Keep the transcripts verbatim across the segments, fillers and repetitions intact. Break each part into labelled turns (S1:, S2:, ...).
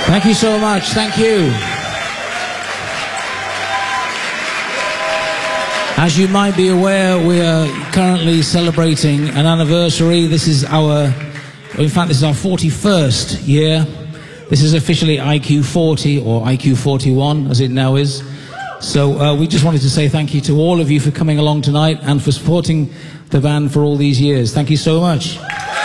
S1: Thank you so much. Thank you. As you might be aware, we are currently celebrating an anniversary. This is our, in fact, this is our forty-first year. This is officially I Q forty, or I Q forty-one, as it now is. So uh, we just wanted to say thank you to all of you for coming along tonight and for supporting the band for all these years. Thank you so much.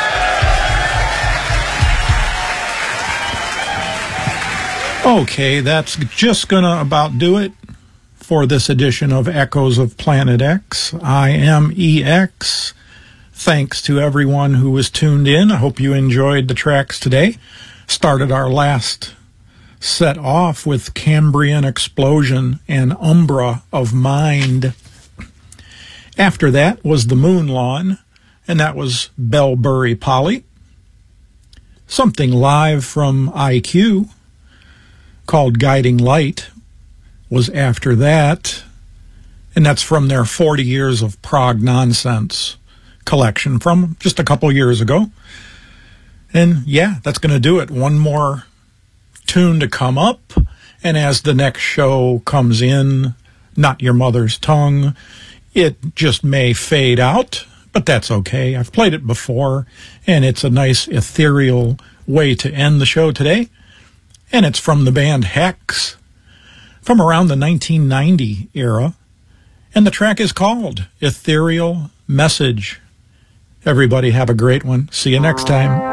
S2: Okay, that's just going to about do it for this edition of Echoes of Planet X. I am E X. Thanks to everyone who was tuned in. I hope you enjoyed the tracks today. Started our last set off with Cambrian Explosion and Umbra of Mind. After that was The Moon Lawn, and that was Bellbury Polly. Something live from I Q called Guiding Light was after that, and that's from their forty Years of Prog Nonsense collection from just a couple years ago. And yeah, that's going to do it. One more tune to come up, and as the next show comes in, Not Your Mother's Tongue, it just may fade out, but that's okay. I've played it before, and it's a nice ethereal way to end the show today. And it's from the band Hex, from around the nineteen ninety era, and the track is called Ethereal Message. Everybody have a great one. See you next time.